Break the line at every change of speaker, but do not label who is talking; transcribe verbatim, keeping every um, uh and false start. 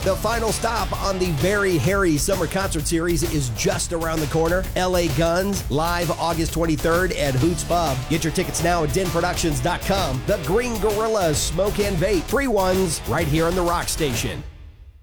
The final stop on the very hairy summer concert series is just around the corner. L A Guns, live August twenty-third at Hoots Pub. Get your tickets now at den productions dot com. The Green Gorilla Smoke and Vape. Free ones right here on the Rock Station.